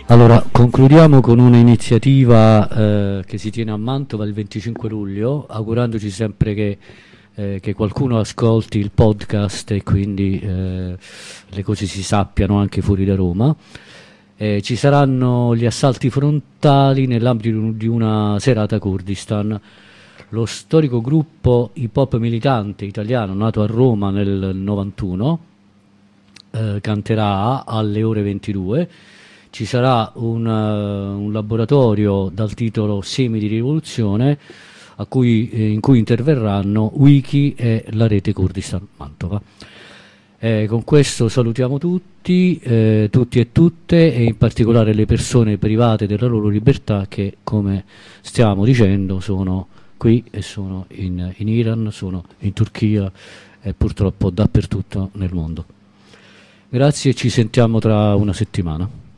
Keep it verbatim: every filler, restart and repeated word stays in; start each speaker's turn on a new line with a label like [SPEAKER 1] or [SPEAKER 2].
[SPEAKER 1] Allora, concludiamo con un'iniziativa eh, che si tiene a Mantova il venticinque luglio, augurandoci sempre che, eh, che qualcuno ascolti il podcast e quindi eh, le cose si sappiano anche fuori da Roma. Eh, ci saranno gli assalti frontali nell'ambito di una serata Kurdistan. Lo storico gruppo hip hop militante italiano nato a Roma nel novantuno eh, canterà alle ore ventidue. Ci sarà un, uh, un laboratorio dal titolo Semi di rivoluzione a cui, eh, in cui interverranno Wiki e la rete Kurdistan Mantova. Eh, con questo salutiamo tutti, eh, tutti e tutte, e in particolare le persone private della loro libertà che, come stiamo dicendo, sono qui e sono in, in Iran, sono in Turchia e purtroppo dappertutto nel mondo. Grazie e ci sentiamo tra una settimana.